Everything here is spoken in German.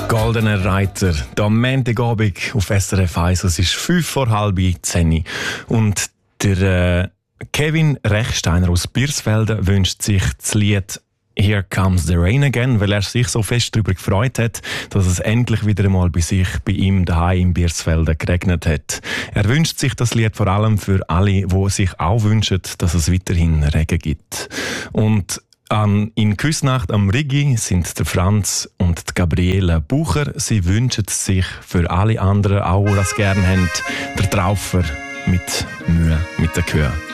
Goldener Reiter, der Montagabend auf SRF 1. Es ist 5:30. Und der Kevin Rechsteiner aus Birsfelden wünscht sich das Lied «Here Comes the Rain Again», weil er sich so fest darüber gefreut hat, dass es endlich wieder einmal bei ihm daheim in Birsfelden geregnet hat. Er wünscht sich das Lied vor allem für alle, die sich auch wünschen, dass es weiterhin Regen gibt. Und in Küsnacht am Rigi sind der Franz und die Gabriele Bucher. Sie wünschen sich für alle anderen auch, die das gerne haben, der Traufer mit Mühe mit den Kühen.